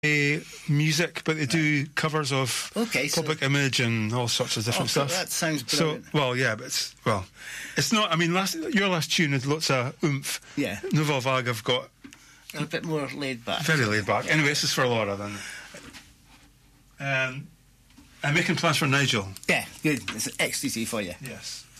music, but they do covers of Public Image and all sorts of different stuff. That sounds brilliant. So, it's not. I mean, your last tune had lots of oomph. Yeah. Nouvelle Vague have got a bit more laid back. Very laid back. Anyway, this is for Laura then. I'm making plans for Nigel. Yeah, good. It's ecstasy for you. Yes.